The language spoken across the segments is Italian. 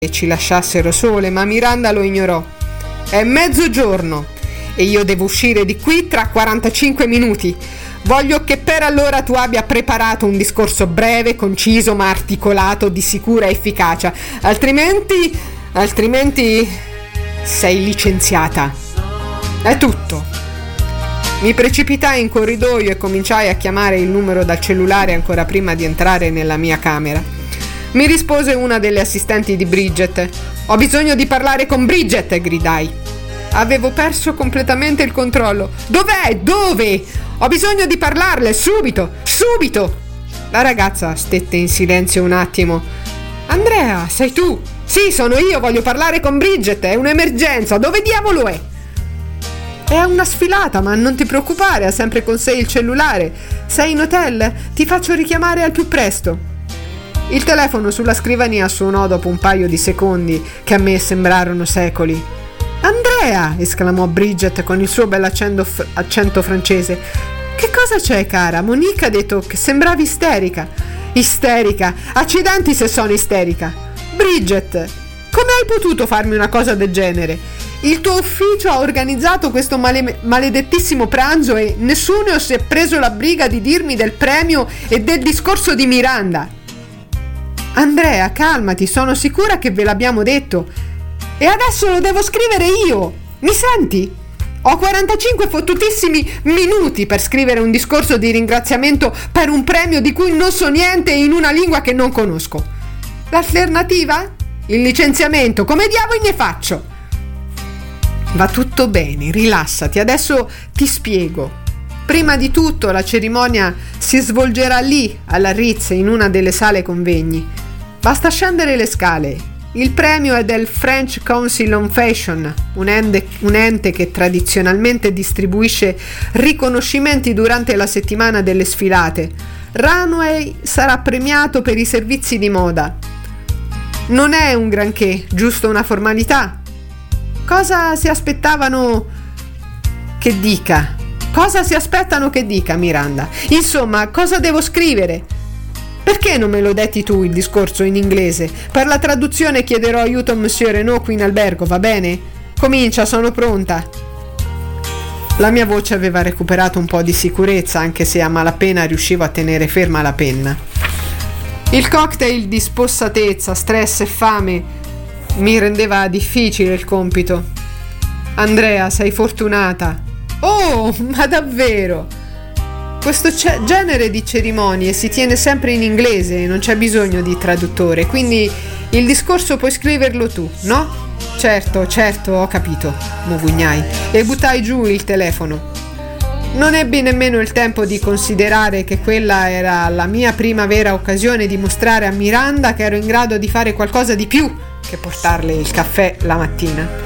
ci lasciassero sole, ma Miranda lo ignorò. È mezzogiorno e io devo uscire di qui tra 45 minuti. Voglio che per allora tu abbia preparato un discorso breve, conciso ma articolato, di sicura efficacia. Altrimenti sei licenziata. È tutto. Mi precipitai in corridoio e cominciai a chiamare il numero dal cellulare ancora prima di entrare nella mia camera. Mi rispose una delle assistenti di Bridget. Ho bisogno di parlare con Bridget, gridai. Avevo perso completamente il controllo. Dov'è? Dove? Ho bisogno di parlarle, subito, subito! La ragazza stette in silenzio un attimo. Andrea, sei tu? Sì, sono io, voglio parlare con Bridget, è un'emergenza, dove diavolo è? È a una sfilata, ma non ti preoccupare, ha sempre con sé il cellulare. Sei in hotel? Ti faccio richiamare al più presto. Il telefono sulla scrivania suonò dopo un paio di secondi che a me sembrarono secoli. Andrea! Esclamò Bridget con il suo bell'accento francese. Che cosa c'è, cara? Monique ha detto che sembravi isterica. Isterica? Accidenti se sono isterica. Bridget, come hai potuto farmi una cosa del genere? Il tuo ufficio ha organizzato questo maledettissimo pranzo e nessuno si è preso la briga di dirmi del premio e del discorso di Miranda. Andrea, calmati, sono sicura che ve l'abbiamo detto. E adesso lo devo scrivere io. Mi senti? Ho 45 fottutissimi minuti per scrivere un discorso di ringraziamento per un premio di cui non so niente in una lingua che non conosco. L'alternativa? Il licenziamento. Come diavolo ne faccio? Va tutto bene, rilassati, adesso ti spiego. Prima di tutto la cerimonia si svolgerà lì, alla Ritz, in una delle sale convegni. Basta scendere le scale. Il premio è del French Council on Fashion, un ente che tradizionalmente distribuisce riconoscimenti durante la settimana delle sfilate. Runway sarà premiato per i servizi di moda. Non è un granché, giusto una formalità. Cosa si aspettavano che dica? Cosa si aspettano che dica, Miranda? Insomma, cosa devo scrivere? Perché non me lo detti tu il discorso in inglese? Per la traduzione chiederò aiuto a Monsieur Renaud qui in albergo, va bene? Comincia, sono pronta. La mia voce aveva recuperato un po' di sicurezza, anche se a malapena riuscivo a tenere ferma la penna. Il cocktail di spossatezza, stress e fame mi rendeva difficile il compito. Andrea, sei fortunata. Oh, ma davvero? Questo genere di cerimonie si tiene sempre in inglese e non c'è bisogno di traduttore, quindi il discorso puoi scriverlo tu, no? Certo, ho capito, mugugnai e buttai giù il telefono. Non ebbi nemmeno il tempo di considerare che quella era la mia prima vera occasione di mostrare a Miranda che ero in grado di fare qualcosa di più che portarle il caffè la mattina.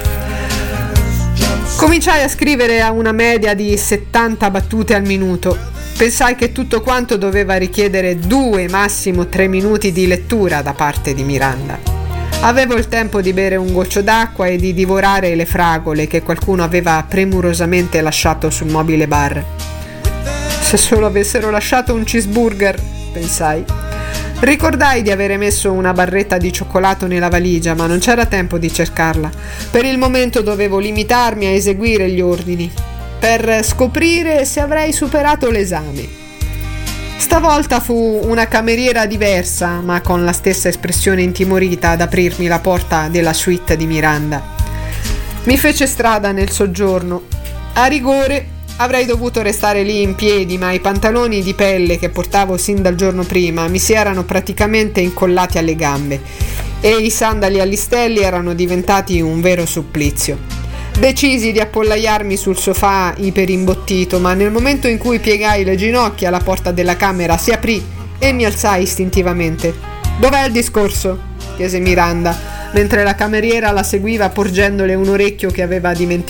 Cominciai a scrivere a una media di 70 battute al minuto. Pensai che tutto quanto doveva richiedere 2, massimo 3 minuti di lettura da parte di Miranda. Avevo il tempo di bere un goccio d'acqua e di divorare le fragole che qualcuno aveva premurosamente lasciato sul mobile bar. Se solo avessero lasciato un cheeseburger, pensai. Ricordai di avere messo una barretta di cioccolato nella valigia, ma non c'era tempo di cercarla. Per il momento dovevo limitarmi a eseguire gli ordini, per scoprire se avrei superato l'esame. Stavolta fu una cameriera diversa, ma con la stessa espressione intimorita, ad aprirmi la porta della suite di Miranda. Mi fece strada nel soggiorno. A rigore avrei dovuto restare lì in piedi, ma i pantaloni di pelle che portavo sin dal giorno prima mi si erano praticamente incollati alle gambe e i sandali a listelli erano diventati un vero supplizio. Decisi di appollaiarmi sul sofà iperimbottito, ma nel momento in cui piegai le ginocchia la porta della camera si aprì e mi alzai istintivamente. «Dov'è il discorso?» chiese Miranda, mentre la cameriera la seguiva porgendole un orecchino che aveva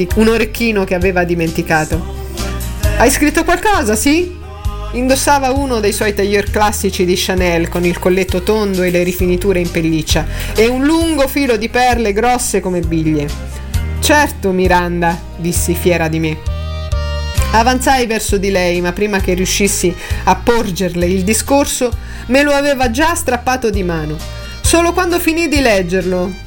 dimenticato. «Hai scritto qualcosa, sì?» Indossava uno dei suoi tailleur classici di Chanel con il colletto tondo e le rifiniture in pelliccia e un lungo filo di perle grosse come biglie. «Certo, Miranda», dissi fiera di me. Avanzai verso di lei, ma prima che riuscissi a porgerle il discorso me lo aveva già strappato di mano. Solo quando finì di leggerlo